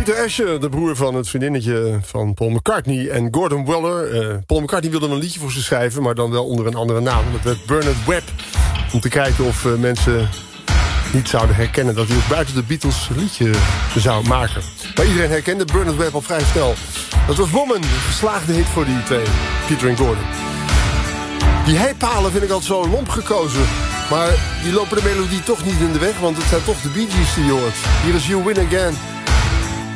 Peter Asher, de broer van het vriendinnetje van Paul McCartney en Gordon Weller. Paul McCartney wilde een liedje voor ze schrijven, maar dan wel onder een andere naam. Dat werd Bernard Webb. Om te kijken of mensen niet zouden herkennen dat hij ook buiten de Beatles een liedje zou maken. Maar iedereen herkende Bernard Webb al vrij snel. Dat was Woman, een geslaagde hit voor die twee, Peter en Gordon. Die heipalen vind ik altijd zo lomp gekozen. Maar die lopen de melodie toch niet in de weg, want het zijn toch de Bee Gees die je hoort. Hier is You Win Again.